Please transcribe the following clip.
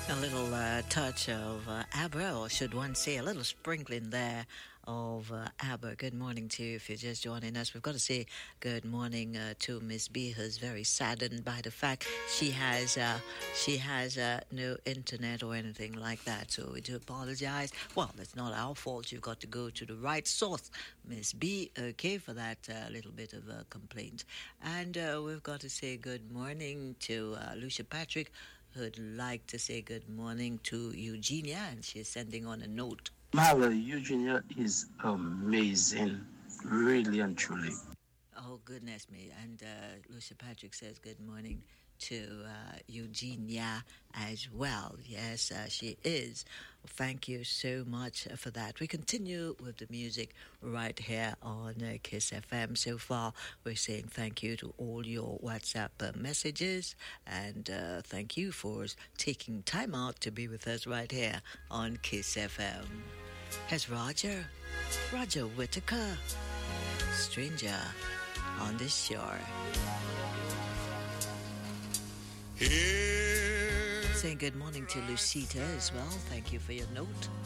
A little touch of ABBA, or should one say a little sprinkling there of ABBA. Good morning to you if you're just joining us. We've got to say good morning to Miss B, who's very saddened by the fact she has no internet or anything like that. So we do apologize. Well, it's not our fault. You've got to go to the right source, Miss B, okay, for that little bit of a complaint. And we've got to say good morning to Lucia Patrick, who'd like to say good morning to Eugenia, and she's sending on a note. Mala, Eugenia is amazing, really and truly. Oh, goodness me. And Lucia Patrick says good morning to Eugenia as well. Yes, she is. Thank you so much for that. We continue with the music right here on Kiss FM. So far, we're saying thank you to all your WhatsApp messages, and thank you for taking time out to be with us right here on Kiss FM. Here's Roger Whittaker, Stranger on the Shore. Saying good morning to Lucita as well. Thank you for your note.